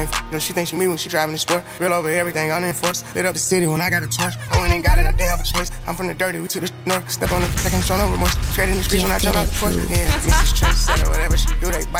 You know, she thinks she me when she driving the sport. Real over everything, unenforced. Lit up the city when I got a torch. I ain't got it, I didn't have a choice. I'm from the dirty, we to the north. Step on the second, show no remorse. Straight in the streets when I jump out the porch. Yeah, Mrs. Trendsetter, whatever she do, they bite.